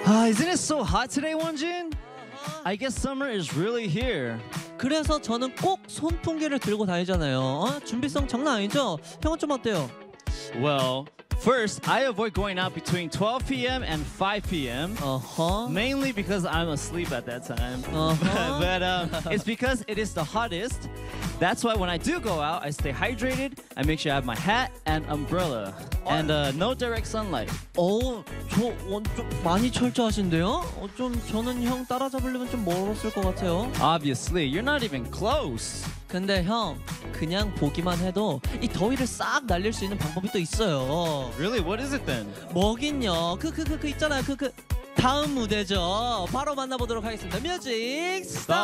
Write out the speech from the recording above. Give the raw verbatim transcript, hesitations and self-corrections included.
Ah, isn't it so hot today, Wonjin? I guess summer is really here. 그래서 저는 꼭 손풍기를 들고 다니잖아요. 어? 준비성 장난 아니죠? 형은 좀 어때요? Well, first, I avoid going out between twelve p m and five p m 어허. Mainly because I'm asleep at that time. Uh-huh. But um, it's because it is the hottest. That's why when I do go out, I stay hydrated. I make sure I have my hat and umbrella. And uh, no direct sunlight. 어, 저 어, 좀 많이 철저하신데요? 어, 좀 저는 형 따라잡으려면 좀 멀었을 것 같아요. Obviously, you're not even close. 근데 형, 그냥 보기만 해도 이 더위를 싹 날릴 수 있는 방법이 또 있어요. Really? What is it then? 뭐긴요? 그 그 그 그 있잖아요. 그 그 다음 무대죠. 바로 만나보도록 하겠습니다. 뮤직 스타트!